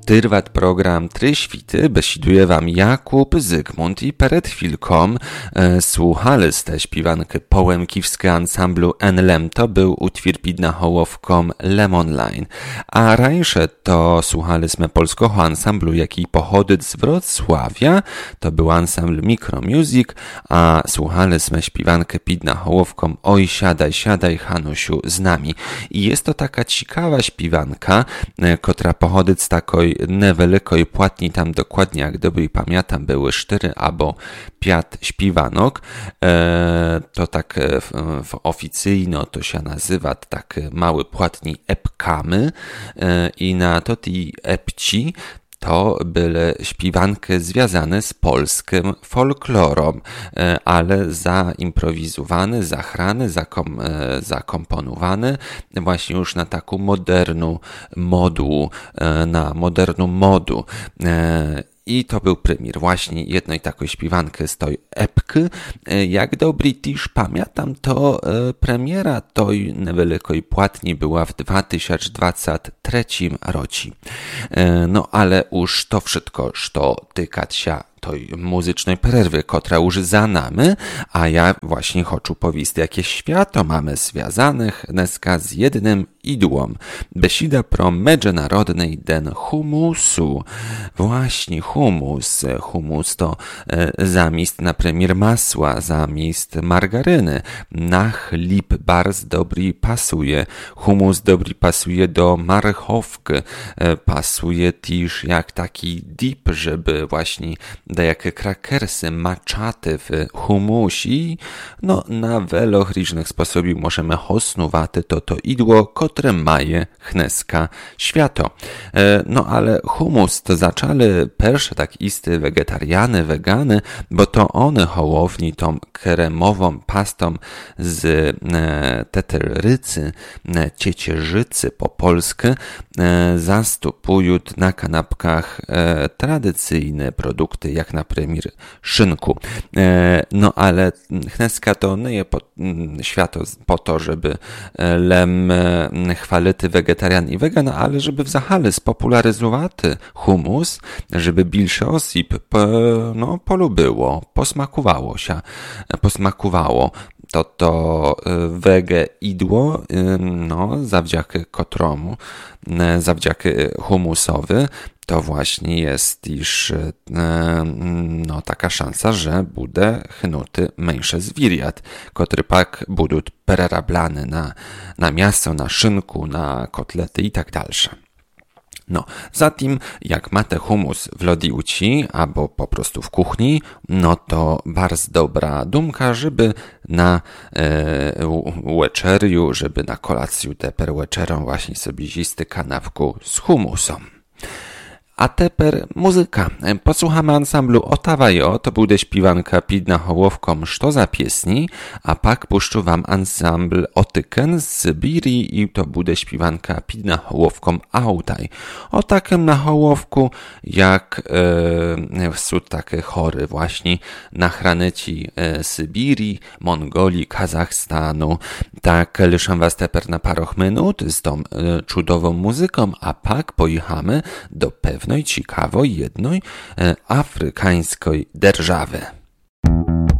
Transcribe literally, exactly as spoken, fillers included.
Trvat program Trzy Świty, besiduje wam Jakub, Zygmunt i przed chwilką e, słuchaliście śpiewankę połemkiwskiego ansamblu Enlem, to był utwór pod nahołowką Lemon Line. A rańsze to słuchaliśmy polskiego ansamblu, jaki pochodzi z Wrocławia, to był ansambl Micromusic, a słuchaliśmy śpiewankę pod nahołowką Oj siadaj, siadaj Hanusiu z nami. I jest to taka ciekawa śpiewanka, e, która pochodzi z takiej niewielkiej płatni, tam dokładnie, jak dobrze pamiętam, były cztery albo pięć śpiewanok. E, to tak w, w oficyjno to się nazywa tak mały płatni epkamy e, i na to ti epci to były śpiewanki związane z polskim folklorem, ale zaimprowizowane, zachrane, zakom, zakomponowane właśnie już na taką moderną modu, na moderną modu. I to był premier właśnie jednej takiej śpiewanki z tej epki. Jak dobry też pamiętam, to premiera tej niewielkiej płatni była w dwa tysiące dwudziestym trzecim roku. No ale już to wszystko, co tykać się tej muzycznej przerwy, która już za nami, a ja właśnie chcę powiedzieć, jakie świato mamy związanych dneska z jednym idłom. Besida pro Międzynarodnej Den Humusu. Właśnie humus. Humus to e, zamiast na premier masła, zamiast margaryny. Na chleb bardzo dobry pasuje. Humus dobry pasuje do marchowki. E, pasuje też jak taki dip, żeby właśnie da jakie krakersy, maczaty w humusi. No, na wielu różnych sposobów możemy hosnowaty to to idło, które maje chneska świato. E, no, ale humus to zaczęli pierwsze tak isty wegetariany, wegany, bo to one hołowni tą kremową pastą z e, teterycy, e, ciecierzycy po polsku, e, zastupują na kanapkach e, tradycyjne produkty, jak na premier szynku. E, no ale chneska to nie jest po, świato po to, żeby lem chwality wegetarian i wegan, ale żeby w zachale spopularyzować humus, żeby bilsze osób no, polubiło, posmakowało się, posmakowało to to wege idło, no, zawdzięki kotromu, zawdzięki humusowi, to właśnie jest iż no, taka szansa, że bude chnuty mniejsze zwiriat, który pak budut prerablany na, na mięso, na szynku, na kotlety i tak dalsze. No, zatem jak mate humus w lodiuci, albo po prostu w kuchni, no to bardzo dobra dumka, żeby na e, wieczeriu, żeby na kolację teper wieczerą właśnie sobie zisty kanapku z humusem. A teper muzyka. Posłuchamy ansamblu Otawajo, to będzie śpiewanka pod nahołowką Što za piesni, a pak puszczę wam ansambl Otyken z Sybirii i to będzie śpiewanka pod nahołowką Autaj. O takim nahołowku jak e, są takie chory właśnie na chraneci e, Sybirii, Mongolii, Kazachstanu. Tak, liszę was teper na paroch minut z tą e, cudową muzyką, a pak pojechamy do pewnej ciekawej jednej e, afrykańskiej dzierżawy.